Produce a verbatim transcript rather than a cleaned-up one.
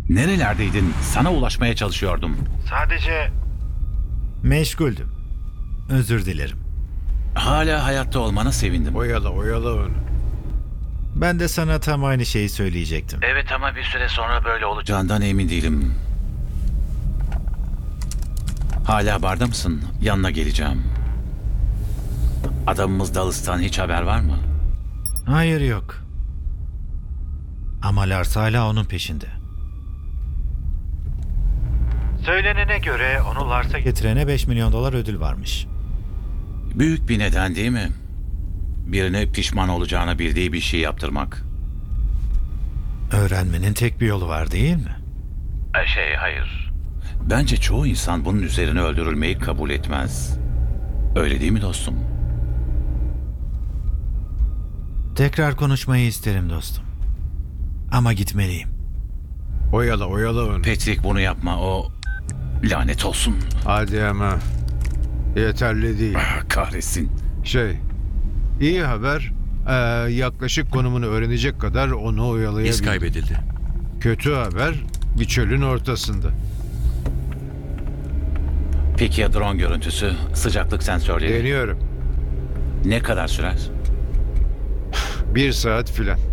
Nerelerdeydin? Sana ulaşmaya çalışıyordum. Sadece Meşguldüm. Özür dilerim. Hala hayatta olmana sevindim. oyala oyala onu. Ben de sana tam aynı şeyi söyleyecektim. Evet ama bir süre sonra böyle olacağından emin değilim. Hala barda mısın? Yanına geleceğim. Adamımız Dalis'tan hiç haber var mı? Hayır, yok. Ama Lars hala onun peşinde. Söylenene göre onu Lars'a Getirene beş milyon dolar ödül varmış. Büyük bir neden değil mi? Birine pişman olacağını bildiği bir şey yaptırmak. Öğrenmenin tek bir yolu var, değil mi? Şey hayır. Bence çoğu insan bunun üzerine öldürülmeyi kabul etmez. Öyle değil mi dostum? Tekrar konuşmayı isterim dostum. Ama gitmeliyim. oyala oyala onu. Patrick bunu yapma, o lanet olsun. Hadi ama yeterli değil. Ah, kahretsin. Şey, iyi haber. Ee, yaklaşık konumunu öğrenecek kadar onu oyalayabildim. İz kaybedildi. Kötü haber, bir çölün ortasında. Peki ya drone görüntüsü, sıcaklık sensörleri? Deniyorum. Ne kadar sürer? Bir saat filan.